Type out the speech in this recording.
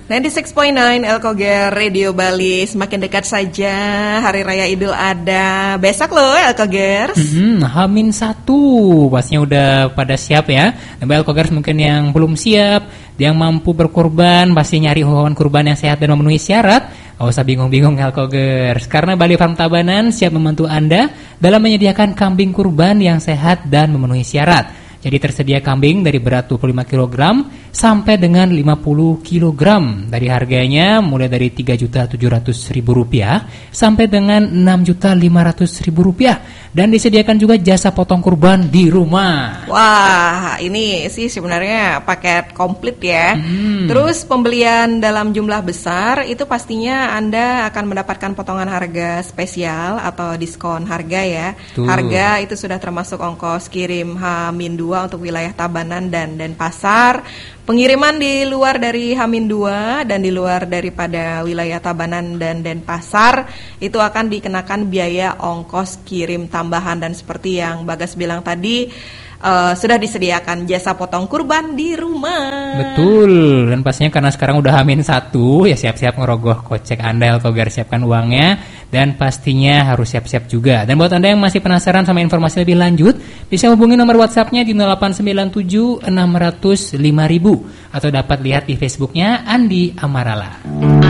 96.9 Elkoger Radio Bali. Semakin dekat saja Hari Raya Idul Adha. Besok loh Elkogers. Hamin 1 pastinya udah pada siap ya. Dan Elkogers mungkin yang belum siap, yang mampu berkurban, pasti nyari hewan kurban yang sehat dan memenuhi syarat. Gak usah bingung-bingung Elkogers, karena Bali Farm Tabanan siap membantu Anda dalam menyediakan kambing kurban yang sehat dan memenuhi syarat. Jadi tersedia kambing dari berat 25 kg sampai dengan 50 kg. Dari harganya mulai dari Rp3.700.000 sampai dengan Rp6.500.000. Dan disediakan juga jasa potong kurban di rumah. Wah, ini sih sebenarnya paket komplit ya. Terus pembelian dalam jumlah besar itu pastinya Anda akan mendapatkan potongan harga spesial atau diskon harga ya. Tuh. Harga itu sudah termasuk ongkos kirim H-2 untuk wilayah Tabanan dan Denpasar. Pengiriman di luar dari H-2 dan di luar daripada wilayah Tabanan dan Denpasar itu akan dikenakan biaya ongkos kirim tambahan. Dan seperti yang Bagas bilang tadi, sudah disediakan jasa potong kurban di rumah. Betul, dan pastinya karena sekarang udah Hamin 1, ya siap-siap ngerogoh kocek Anda Elkoger, siapkan uangnya. Dan pastinya harus siap-siap juga. Dan buat Anda yang masih penasaran sama informasi lebih lanjut, bisa hubungi nomor WhatsApp-nya di 0897 600 5000 atau dapat lihat di Facebooknya Andi Amarala.